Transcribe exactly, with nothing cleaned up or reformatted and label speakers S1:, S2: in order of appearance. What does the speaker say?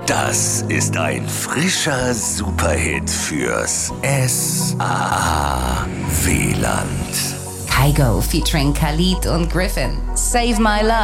S1: Das ist ein frischer Superhit fürs S A W-Land.
S2: Kygo featuring Khalid und Griffin. Save My Love.